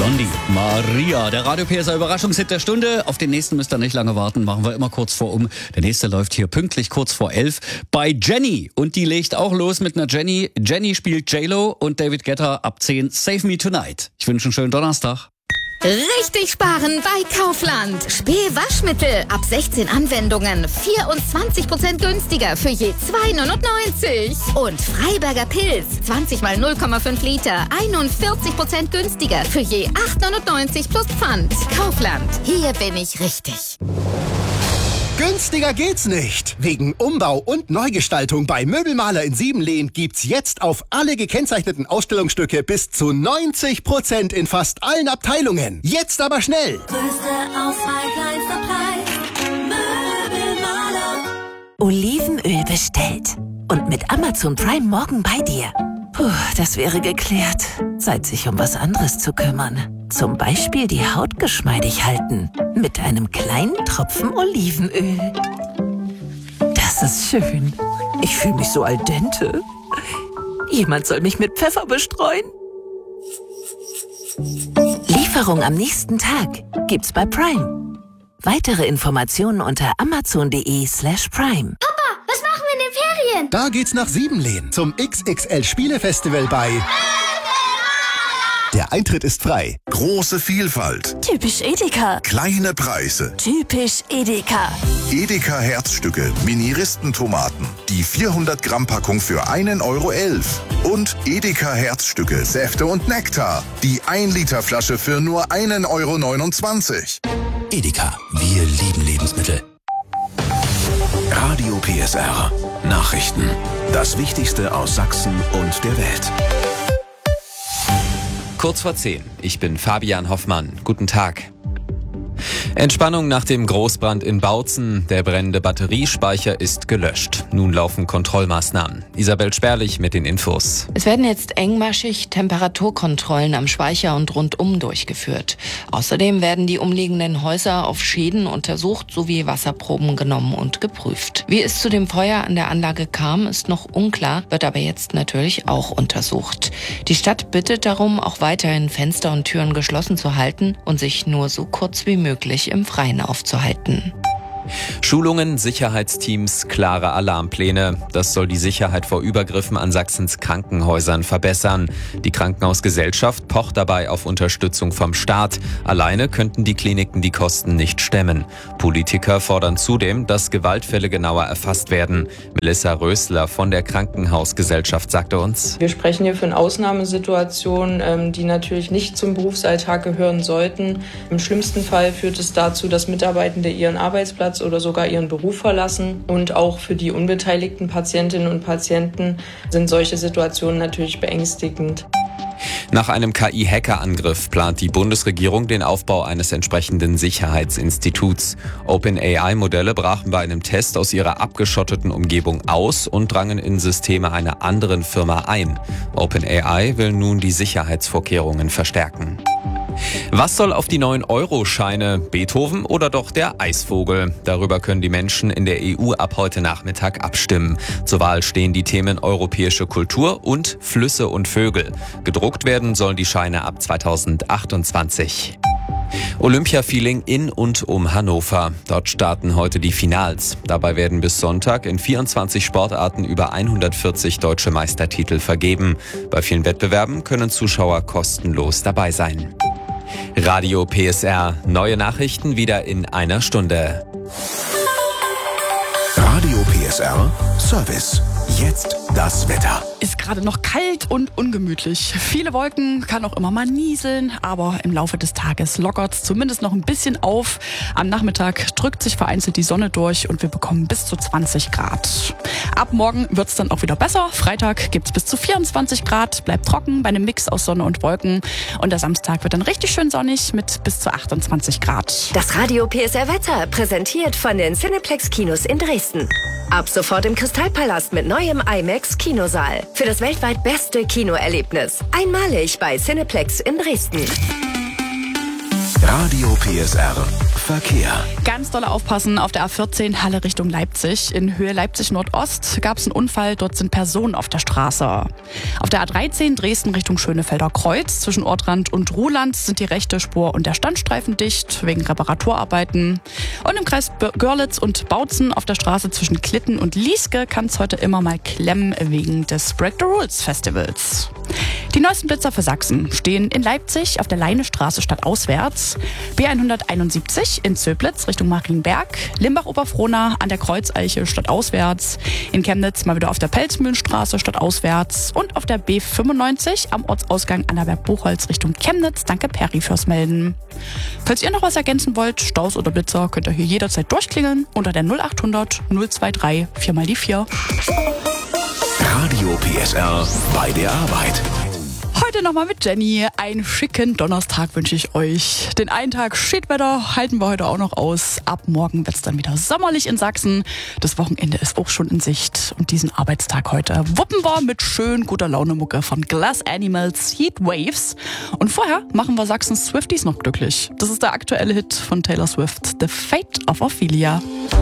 Blondie, Maria, der Radio PSR Überraschungshit der Stunde. Auf den nächsten müsst ihr nicht lange warten, machen wir immer kurz vor um. Der nächste läuft hier pünktlich kurz vor 11 bei Jenny. Und die legt auch los mit einer Jenny. Jenny spielt J-Lo und David Guetta ab 10 Save Me Tonight. Ich wünsche einen schönen Donnerstag. Richtig sparen bei Kaufland. Spee-Waschmittel ab 16 Anwendungen 24% günstiger für je 2,99. Und Freiberger Pilz 20 mal 0,5 Liter 41% günstiger für je 8,99 plus Pfand. Kaufland, hier bin ich richtig. Günstiger geht's nicht. Wegen Umbau und Neugestaltung bei Möbelmaler in Siebenlehn gibt's jetzt auf alle gekennzeichneten Ausstellungsstücke bis zu 90% in fast allen Abteilungen. Jetzt aber schnell! Größte Auswahl, kleinster Preis. Möbelmaler. Olivenöl bestellt. Und mit Amazon Prime morgen bei dir. Puh, das wäre geklärt. Zeit, sich um was anderes zu kümmern. Zum Beispiel die Haut geschmeidig halten. Mit einem kleinen Tropfen Olivenöl. Das ist schön. Ich fühle mich so al dente. Jemand soll mich mit Pfeffer bestreuen. Lieferung am nächsten Tag gibt's bei Prime. Weitere Informationen unter amazon.de/prime. Papa, was machen wir in den Ferien? Da geht's nach Siebenlehn zum XXL Spielefestival bei... Der Eintritt ist frei. Große Vielfalt. Typisch Edeka. Kleine Preise. Typisch Edeka. Edeka Herzstücke, Mini-Ristentomaten. Die 400 Gramm Packung für 1,11 €. Und Edeka Herzstücke, Säfte und Nektar. Die 1 Liter Flasche für nur 1,29 €. Edeka, wir lieben Lebensmittel. Radio PSR. Nachrichten. Das Wichtigste aus Sachsen und der Welt. Kurz vor 10. Ich bin Fabian Hoffmann. Guten Tag. Entspannung nach dem Großbrand in Bautzen. Der brennende Batteriespeicher ist gelöscht. Nun laufen Kontrollmaßnahmen. Isabel Sperlich mit den Infos. Es werden jetzt engmaschig Temperaturkontrollen am Speicher und rundum durchgeführt. Außerdem werden die umliegenden Häuser auf Schäden untersucht sowie Wasserproben genommen und geprüft. Wie es zu dem Feuer an der Anlage kam, ist noch unklar, wird aber jetzt natürlich auch untersucht. Die Stadt bittet darum, auch weiterhin Fenster und Türen geschlossen zu halten und sich nur so kurz wie möglich im Freien aufzuhalten. Schulungen, Sicherheitsteams, klare Alarmpläne. Das soll die Sicherheit vor Übergriffen an Sachsens Krankenhäusern verbessern. Die Krankenhausgesellschaft pocht dabei auf Unterstützung vom Staat. Alleine könnten die Kliniken die Kosten nicht stemmen. Politiker fordern zudem, dass Gewaltfälle genauer erfasst werden. Melissa Rösler von der Krankenhausgesellschaft sagte uns: Wir sprechen hier von Ausnahmesituationen, die natürlich nicht zum Berufsalltag gehören sollten. Im schlimmsten Fall führt es dazu, dass Mitarbeitende ihren Arbeitsplatz oder sogar ihren Beruf verlassen. Und auch für die unbeteiligten Patientinnen und Patienten sind solche Situationen natürlich beängstigend. Nach einem KI-Hacker-Angriff plant die Bundesregierung den Aufbau eines entsprechenden Sicherheitsinstituts. OpenAI-Modelle brachen bei einem Test aus ihrer abgeschotteten Umgebung aus und drangen in Systeme einer anderen Firma ein. OpenAI will nun die Sicherheitsvorkehrungen verstärken. Was soll auf die 9-Euro-Scheine? Beethoven oder doch der Eisvogel? Darüber können die Menschen in der EU ab heute Nachmittag abstimmen. Zur Wahl stehen die Themen europäische Kultur und Flüsse und Vögel. Gedruckt werden sollen die Scheine ab 2028. Olympia-Feeling in und um Hannover. Dort starten heute die Finals. Dabei werden bis Sonntag in 24 Sportarten über 140 deutsche Meistertitel vergeben. Bei vielen Wettbewerben können Zuschauer kostenlos dabei sein. Radio PSR. Neue Nachrichten wieder in einer Stunde. Radio PSR Service. Jetzt das Wetter. Ist gerade noch kalt und ungemütlich. Viele Wolken, kann auch immer mal nieseln, aber im Laufe des Tages lockert es zumindest noch ein bisschen auf. Am Nachmittag drückt sich vereinzelt die Sonne durch und wir bekommen bis zu 20 Grad. Ab morgen wird es dann auch wieder besser. Freitag gibt es bis zu 24 Grad, bleibt trocken bei einem Mix aus Sonne und Wolken. Und der Samstag wird dann richtig schön sonnig mit bis zu 28 Grad. Das Radio PSR Wetter, präsentiert von den Cineplex Kinos in Dresden. Ab sofort im Kristallpalast mit neuem IMAX Kinosaal. Für das weltweit beste Kinoerlebnis. Einmalig bei Cineplex in Dresden. Radio PSR Verkehr. Ganz doll aufpassen auf der A14 Halle Richtung Leipzig. In Höhe Leipzig Nordost gab es einen Unfall, dort sind Personen auf der Straße. Auf der A13 Dresden Richtung Schönefelder Kreuz zwischen Ortrand und Ruhland sind die rechte Spur und der Standstreifen dicht wegen Reparaturarbeiten. Und im Kreis Görlitz und Bautzen auf der Straße zwischen Klitten und Lieske kann es heute immer mal klemmen wegen des Break the Rules Festivals. Die neuesten Blitzer für Sachsen stehen in Leipzig auf der Leinestraße stadtauswärts, B171 in Zöblitz Richtung Marienberg, Limbach-Oberfrohna an der Kreuzeiche stadtauswärts, in Chemnitz mal wieder auf der Pelzmühlenstraße stadtauswärts und auf der B95 am Ortsausgang Annaberg-Buchholz Richtung Chemnitz. Danke Peri fürs Melden. Falls ihr noch was ergänzen wollt, Staus oder Blitzer, könnt ihr hier jederzeit durchklingeln unter der 0800 023 4x4. Radio PSR bei der Arbeit. Heute nochmal mit Jenny. Einen schicken Donnerstag wünsche ich euch. Den einen Tag Spätwetter halten wir heute auch noch aus. Ab morgen wird es dann wieder sommerlich in Sachsen. Das Wochenende ist auch schon in Sicht. Und diesen Arbeitstag heute wuppen wir mit schön guter Laune-Mucke von Glass Animals, Heat Waves. Und vorher machen wir Sachsens Swifties noch glücklich. Das ist der aktuelle Hit von Taylor Swift, The Fate of Ophelia.